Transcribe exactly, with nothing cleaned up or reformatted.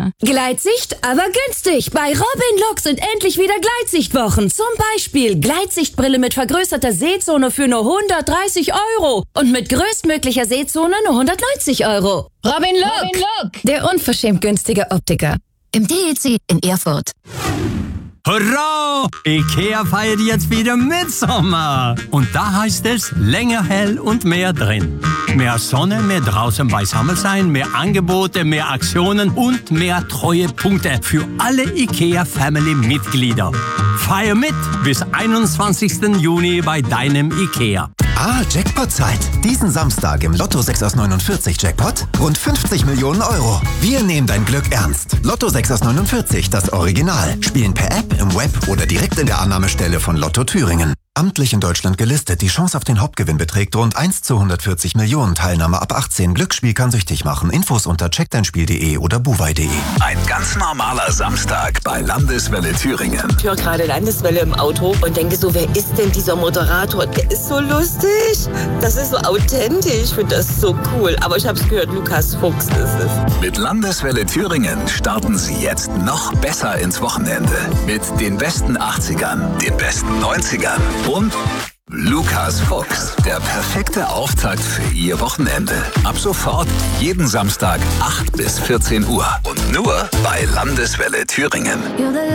Ikea. Gleitsicht, aber günstig. Bei Robin Look sind endlich wieder Gleitsichtwochen. Zum Beispiel Gleitsichtbrille mit vergrößerter Sehzone für nur hundertdreißig Euro. Und mit größtmöglicher Sehzone nur hundertneunzig Euro. Robin Look, Robin Look, der unverschämt günstige Optiker. Im D E C in Erfurt. Hurra! Ikea feiert jetzt wieder Mitsommer. Und da heißt es länger hell und mehr drin. Mehr Sonne, mehr draußen beisammen sein, mehr Angebote, mehr Aktionen und mehr Treuepunkte für alle Ikea-Family-Mitglieder. Feier mit bis einundzwanzigsten Juni bei deinem Ikea. Ah, Jackpot-Zeit. Diesen Samstag im Lotto sechs aus neunundvierzig Jackpot rund fünfzig Millionen Euro. Wir nehmen dein Glück ernst. Lotto sechs aus neunundvierzig, das Original. Spielen per App, im Web oder direkt in der Annahmestelle von Lotto Thüringen. Amtlich in Deutschland gelistet. Die Chance auf den Hauptgewinn beträgt rund eins zu hundertvierzig Millionen. Teilnahme ab achtzehn. Glücksspiel kann süchtig machen. Infos unter check dein spiel punkt de oder buwei punkt de. Ein ganz normaler Samstag bei Landeswelle Thüringen. Ich höre gerade Landeswelle im Auto und denke so, wer ist denn dieser Moderator? Der ist so lustig. Das ist so authentisch. Ich finde das so cool. Aber ich habe es gehört, Lukas Fuchs ist es. Mit Landeswelle Thüringen starten Sie jetzt noch besser ins Wochenende. Mit den besten achtzigern, den besten neunzigern und Lukas Fuchs. Der perfekte Auftakt für Ihr Wochenende. Ab sofort jeden Samstag acht bis vierzehn Uhr. Und nur bei Landeswelle Thüringen.